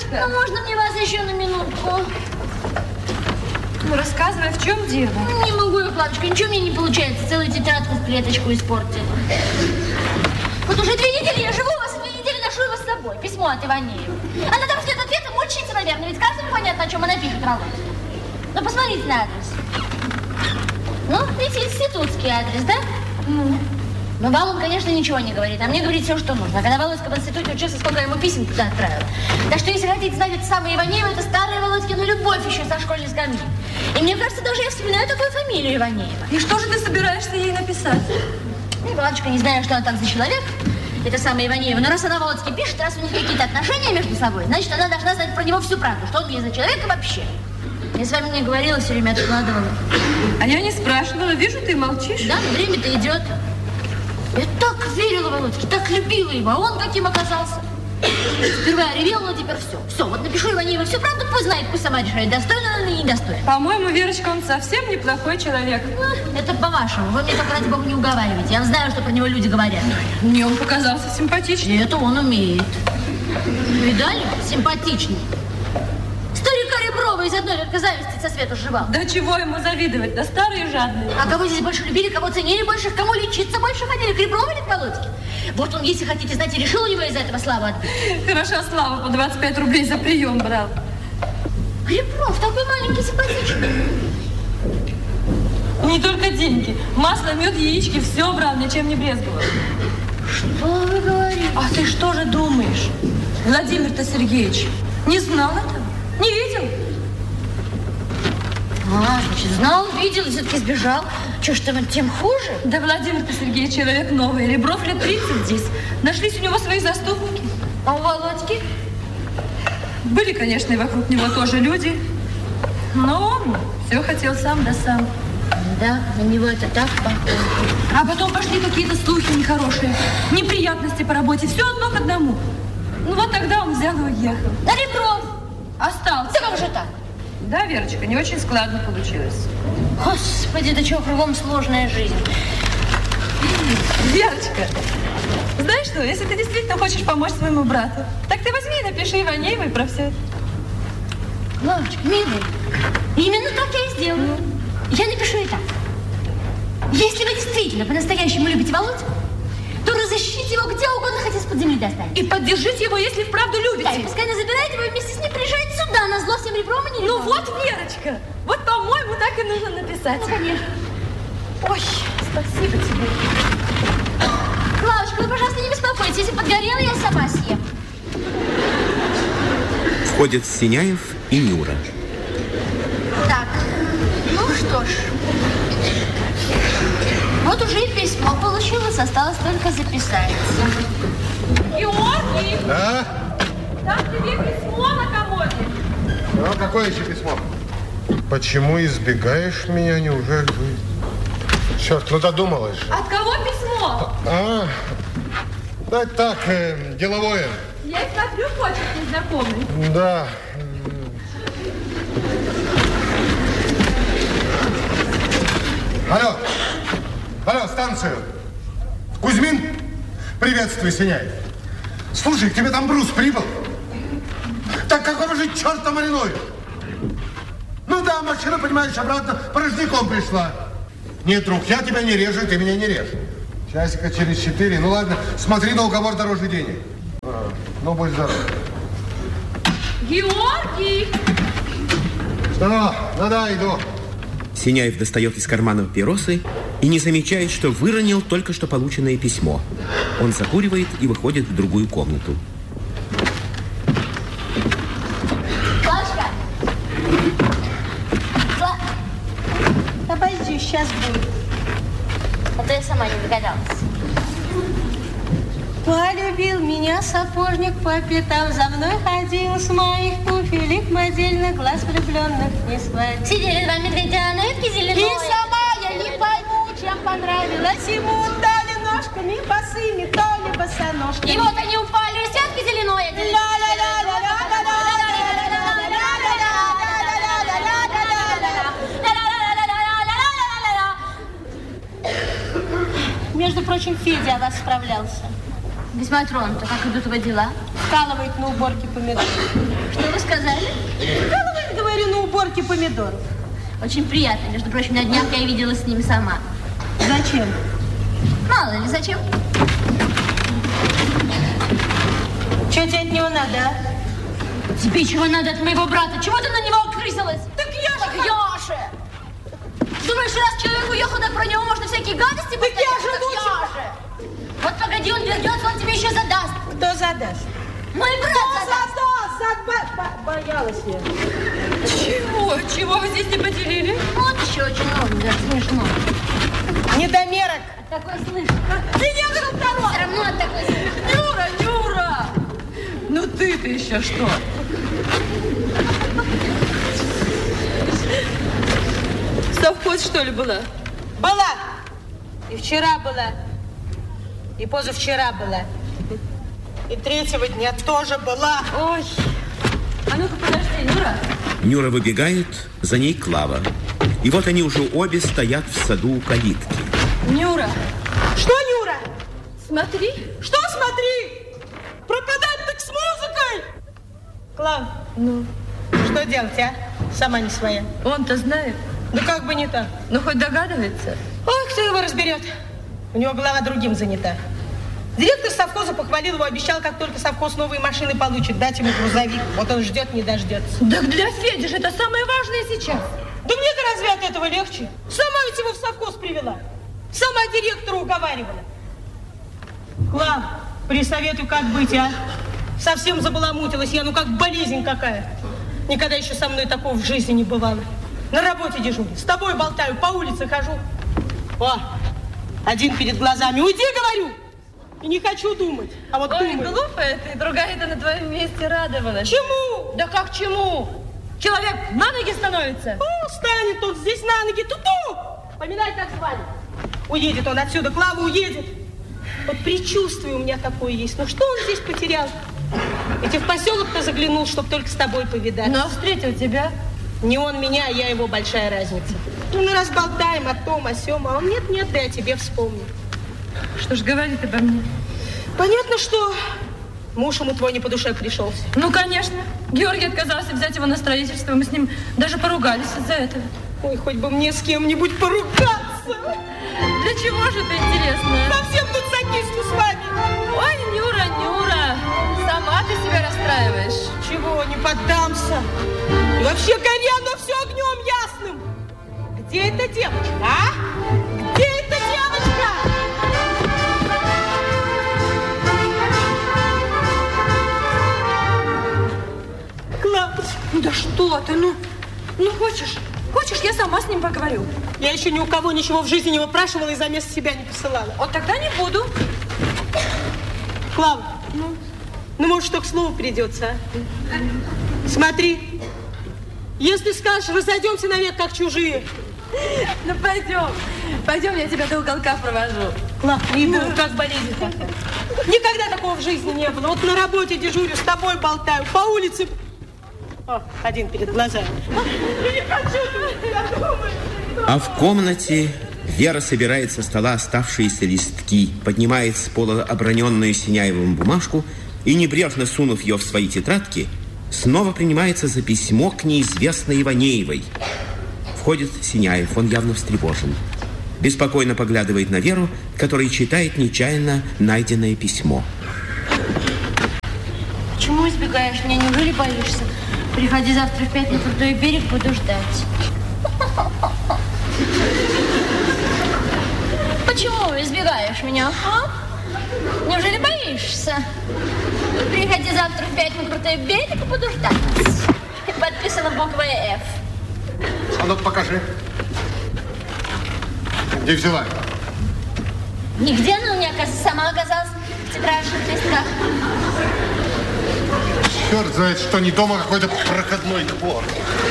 Верочка? Ну, можно мне вас еще на минутку? Ну, рассказывай, в чем дело? Не могу я, Клавочка, ничего мне не получается. Целую тетрадку в клеточку испортила. Вот уже 2 недели я живу у вас, и 2 недели ношу его с собой. Письмо от Иванеева. Она там ждет ответа, мучается, наверное. Ведь каждому понятно, о чем она пишет, Ролл. Ну, посмотрите на адрес. Ну, видите, институтский адрес, да? Ну, вам он, конечно, ничего не говорит, а мне говорит все, что нужно. А когда Володька в институте учился, сколько я ему писем туда отправила. Так что, если хотите знать, это самое Иванеева, это старая Володькина любовь еще со школьной скамьи. И мне кажется, даже я вспоминаю такую фамилию Иванеева. И что же ты собираешься ей написать? Ну, Володька, не знаю, что она там за человек, это самая Иванеева. Но раз она Володьке пишет, раз у них какие-то отношения между собой, значит, она должна знать про него всю правду, что он ей за человек и вообще. Я с вами не говорила, все время откладывала. А я не спрашивала. Вижу, ты молчишь. Да, время-то идет. Я так верила Володьке, так любила его, а он каким оказался. Сперва я ревела, но теперь все. Все, вот напишу Иванееву всю правду, пусть знает, пусть сама решает, достойна она или недостойна. По-моему, Верочка, он совсем неплохой человек. Ну, это по-вашему. Вы мне только, ради бога, не уговариваете. Я знаю, что про него люди говорят. Мне он показался симпатичным. И это он умеет. Видали? Симпатичный. Старика Реброва из одной только зависти со свету сживал. Да чего ему завидовать? Да старые жадные. А кого здесь больше любили, кого ценили больше, кому лечиться больше ходили? К Реброву или к Володьке? Вот он, если хотите знать, и решил у него из-за этого славу отбить. Хорошо, Слава по 25 рублей за прием брал. Ребров такой маленький, симпатичный. Не только деньги. Масло, мед, яички, все брал, ничем не брезговал. Что вы говорите? А ты что же думаешь? Владимир-то Сергеевич не знал этого? Не видел? А, значит, знал, видел и все-таки сбежал. Что ж там, тем хуже? Да Владимир-то Сергеевич человек новый. Ребров лет 30 здесь. Нашлись у него свои заступники. А у Володьки? Были, конечно, и вокруг него тоже люди. Но он все хотел сам да сам. Да, на него это так похоже. А потом пошли какие-то слухи нехорошие. Неприятности по работе. Все одно к одному. Ну вот тогда он взял и уехал. А Ребров? Остался. Да как же так? Да, Верочка, не очень складно получилось. Господи, да чего, кругом сложная жизнь. Верочка, знаешь что, если ты действительно хочешь помочь своему брату, так ты возьми и напиши Иванеевой про все. Лавочка, милый, именно так я и сделаю. Я напишу и так. Если вы действительно по-настоящему любите Володьку, то разыщите его где угодно, хоть из-под земли достанете. И поддержите его, если вправду любите. Да, и пускай она забирает его и вместе с ним приезжает сюда, на зло всем Ребровым и не Ну Ребровым. вот, Верочка, вот, по-моему, так и нужно написать. Ну, конечно. Ой, спасибо тебе. Клавочка, вы, пожалуйста, не беспокойтесь. Если подгорело, я сама съем. Входят Синяев и Нюра. Так, ну что ж. Вот уже и письмо получилось, осталось только записать. Георгий! Да? Там тебе письмо на комоде. Ну, какое еще письмо? Почему избегаешь меня, неужели вы? Черт, ну додумалась же. От кого письмо? Да так, деловое. Я и смотрю, почерк незнакомый. Да. Алло, станцию. Кузьмин? Приветствую, Синяев. Слушай, к тебе там Брус прибыл. Так какого же черта маринуешь? Ну да, машина, понимаешь, обратно порожняком пришла. Нет, друг, я тебя не режу, ты меня не режь. Часика через 4. Ну ладно, смотри на уговор дороже денег. Ну, будь здоров. Георгий! Что? Ну да, иду. Синяев достает из кармана папиросы и не замечает, что выронил только что полученное письмо. Он закуривает и выходит в другую комнату. Клавочка! Обойди, сейчас будет. А то я сама не догадалась. Полюбил меня сапожник по пятам, за мной ходил с моих туфелек модельных, глаз влюбленных не сводил. Сидели два медведя на ветке зеленой. И сама я не пойму, чем понравилась ему, то ли ножками босыми, то ли босоножками. И вот они упали с ветки зеленой. Между прочим, Федя о вас справлялся. Весьма тронута. Как идут его дела? Вкалывает на уборке помидоров. Что вы сказали? Вкалывает, говорю, на уборке помидоров. Очень приятно. Между прочим, на днях я виделась с ним сама. Зачем? Мало ли, зачем? Что тебе от него надо, а? Тебе чего надо от моего брата? Чего ты на него окрысилась? Так я же... Я же! Думаешь, раз человек уехал, так про него можно всякие гадости Так я же лучше... я же! Вот погоди, он вернется, он тебе еще задаст. Кто задаст? Мой брат задаст! Боялась я. Чего вы здесь не поделили? Вот еще очень много, даже смешно. Недомерок. Такой слышишь. Ты не был второй. Все равно от такой слышишь. Нюра! Ну ты-то еще что? Совхоз, что ли, была? Была. И вчера была. И позавчера была. И третьего дня тоже была. Ой. А ну-ка, подожди, Нюра. Нюра выбегает, за ней Клава. И вот они уже обе стоят в саду у калитки. Нюра, Что, Нюра? смотри. Что смотри? Пропадать так с музыкой? Клав, Ну, что делать, а? Сама не своя. он-то знает. Да как бы не так. Ну, хоть догадывается. Ой, кто его разберет? У него голова другим занята. Директор совхоза похвалил его, обещал, как только совхоз новые машины получит, дать ему грузовик. Вот он ждет, не дождется. Так для Феди же это самое важное сейчас. Да мне-то разве от этого легче? Сама ведь его в совхоз привела. Сама директора уговаривала. Клав, присоветуй, как быть, а? Совсем забаламутилась я, ну как болезнь какая. Никогда еще со мной такого в жизни не бывало. На работе дежурю, с тобой болтаю, по улице хожу. О, один перед глазами. Уйди, говорю! И не хочу думать. А вот Ой, думаю. глупая ты, другая-то на твоем месте радовалась. Чему? Да как чему? Человек на ноги становится. О, станет тут здесь на ноги. Ту-ту! Поминай, как звали. Уедет он отсюда, Клава уедет. Вот предчувствие у меня такое есть. Ну что он здесь потерял? Ведь и в поселок-то заглянул, чтоб только с тобой повидать. Но встретил тебя. Не он меня, а я его, большая разница. Ну, мы разболтаем о том, о сём, а он нет-нет, да я тебе вспомню. Что ж говорит обо мне? Понятно, что муж ему твой не по душе пришелся. Ну, конечно. Георгий отказался взять его на строительство. Мы с ним даже поругались из-за этого. Ой, хоть бы мне с кем-нибудь поругаться. Для чего же это интересно? Совсем тут закисну с вами. Ой, Нюра, Нюра, сама ты себя расстраиваешь. Чего, не поддамся? И вообще горя, но все огнем ясным. Где эта девочка, а? Где эта девочка? Клавочка. Да что ты, ну хочешь, я сама с ним поговорю. Я еще ни у кого ничего в жизни не выпрашивала и за место себя не посылала. Вот тогда не буду. Клава, ну может, только слово придется, а? Смотри, если скажешь, разойдемся навек, как чужие. Ну пойдем, я тебя до уголка провожу. Клав, не буду, как болезнь такая. Никогда такого в жизни не было. Вот на работе дежурю, с тобой болтаю, по улице. О, один перед глазами. Я не хочу, я думаю. А в комнате Вера собирает со стола оставшиеся листки, поднимает с пола оброненную Синяевым бумажку и, небрежно сунув ее в свои тетрадки, снова принимается за письмо к неизвестной Иванеевой. Входит Синяев, он явно встревожен. Беспокойно поглядывает на Веру, которая читает нечаянно найденное письмо. Почему избегаешь меня? Неужели боишься? Приходи завтра в 5 на крутой берег, буду ждать. Почему избегаешь меня, а? Неужели боишься? Приходи завтра в 5 на крутой берег, буду ждать. Подписано буквой F. А ну покажи. Где взяла? Нигде она у меня, оказывается, сама оказалась в тетрадных листках. Черт знает, что не дома, какой-то проходной двор.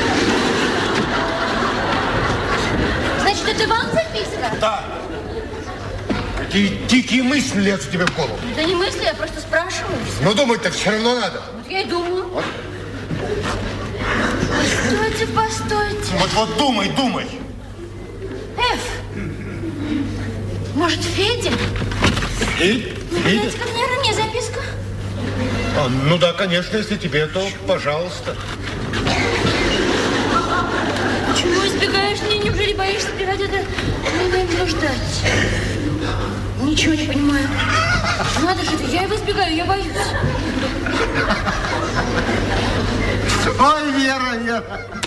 Значит, это вам записка? Да. Какие дикие мысли лезут тебе в голову. Да не мысли, я просто спрашиваю. Но думать-то все равно надо. Вот я и думаю. Вот. Постойте, постойте. Вот думай, думай. F. Может, Федя? Федя? Наверное, мне Ну да, конечно, если тебе, то пожалуйста. Почему избегаешь меня? Неужели боишься бегать? Это надо ждать. Ничего не понимаю. Надо же, я его избегаю, я боюсь. Ой, Вера.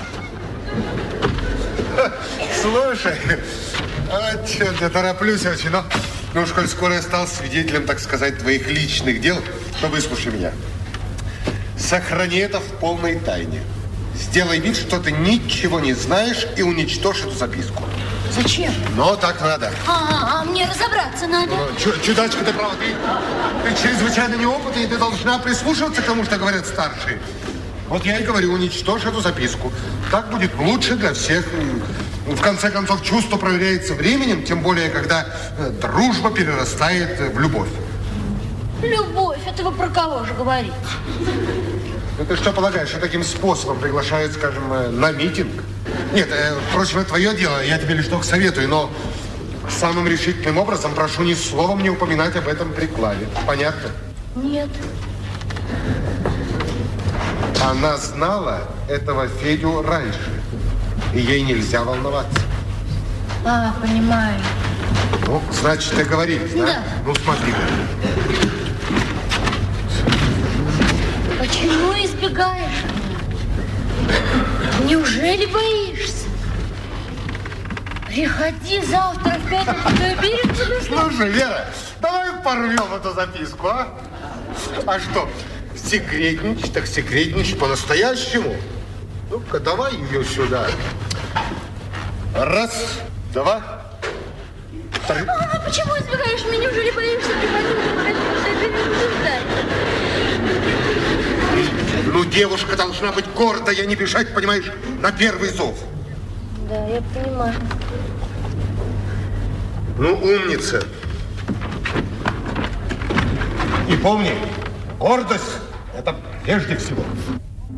Слушай, я тороплюсь очень, но уж коль скоро я стал свидетелем, так сказать, твоих личных дел, то выслушай меня. Сохрани это в полной тайне. Сделай вид, что ты ничего не знаешь, и уничтожь эту записку. Зачем? Но так надо. А мне разобраться надо. Чудачка, ты права. Ты чрезвычайно неопытна, и ты должна прислушиваться к тому, что говорят старшие. Вот я и говорю, уничтожь эту записку. Так будет лучше для всех. В конце концов, чувство проверяется временем, тем более, когда дружба перерастает в любовь. Любовь? Это вы про кого же говорите? Ну, ты что полагаешь, что таким способом приглашают, скажем, на митинг? Нет, впрочем, это твое дело, я тебе лишь только советую, но самым решительным образом прошу ни словом не упоминать об этом при Клаве. Понятно? Нет. Она знала этого Федю раньше, и ей нельзя волноваться. Понимаю. Ну, значит, договорились, да? Да. Ну, смотри. Почему избегаешь? Неужели боишься? Приходи завтра в пятницу, ты уберем тебя. Слушай, Вера, давай порвем эту записку, а? А что, секретничать, так секретничать по-настоящему? Ну-ка, давай ее сюда. Раз, два, три. Почему избегаешь меня? Неужели боишься? Ну, девушка должна быть гордая, не бежать, понимаешь, на первый зов. Да, я понимаю. Ну, умница. И помни, гордость – это прежде всего.